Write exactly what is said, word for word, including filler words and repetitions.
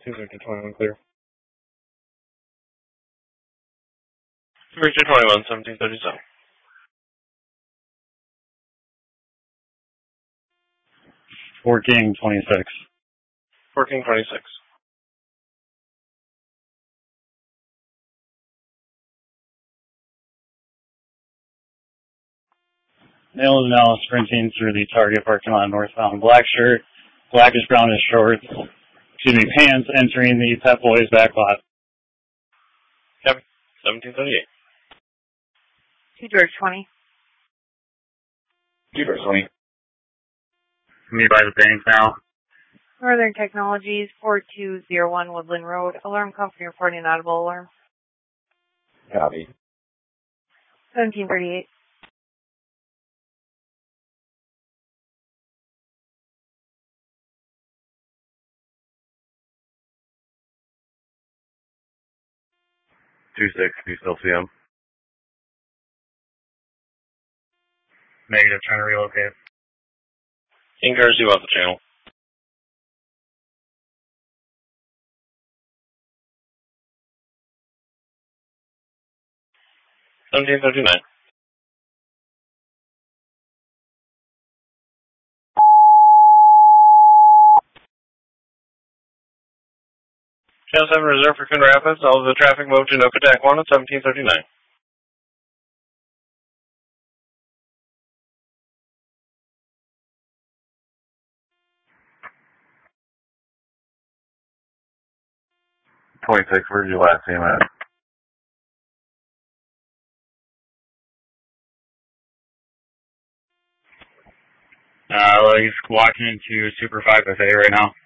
two Victor twenty-one clear. Victor twenty-one, seventeen thirty-seven. four King twenty-six. four King twenty-six. Male is now sprinting through the Target parking lot northbound. Black shirt, blackish brownish shorts, excuse me, pants entering the Pep Boys back lot. Copy. seventeen thirty-eight. two George twenty. two George twenty. Me by the bank now. Northern Technologies, four two zero one Woodland Road. Alarm company reporting audible alarm. Copy. seventeen thirty-eight. two six, do you still see him? Negative, trying to relocate. King cars you off the channel. seventeen thirty-nine. Channel seven reserved for Coon Rapids. All of the traffic moved to Nokotak one at seventeen thirty-nine. twenty-six, where did you last see him at? Uh, well, he's walking into Super five F A right now.